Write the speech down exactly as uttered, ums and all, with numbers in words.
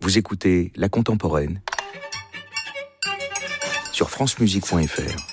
Vous écoutez La Contemporaine sur francemusique point f r.